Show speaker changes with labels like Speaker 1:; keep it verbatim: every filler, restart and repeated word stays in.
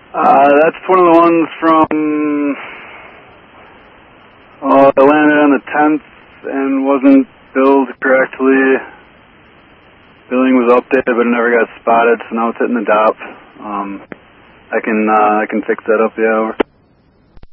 Speaker 1: Uh, that's one of the ones from, oh, it landed on the tenth and wasn't billed correctly. Billing was updated, but it never got spotted, so now it's hitting the D O P. Um, I can, uh, I can fix that up, yeah.